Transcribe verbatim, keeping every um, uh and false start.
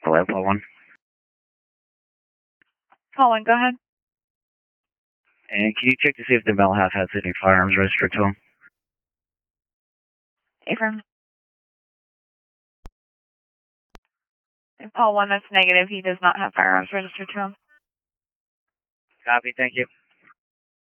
Hello, Paul one. Paul one, go ahead. And can you check to see if the male half has any firearms registered to him? Affirm. Paul one, that's negative. He does not have firearms registered to him. Copy, thank you.